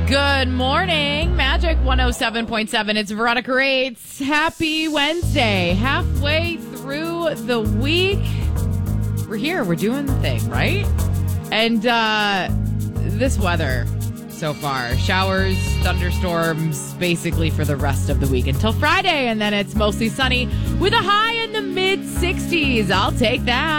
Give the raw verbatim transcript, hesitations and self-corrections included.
Good morning, Magic one oh seven point seven. It's Veronica Rates. Happy Wednesday. Halfway through the week. We're here. We're doing the thing, right? And uh, this weather so far. Showers, thunderstorms, basically for the rest of the week until Friday. And then it's mostly sunny with a high in the mid sixties. I'll take that.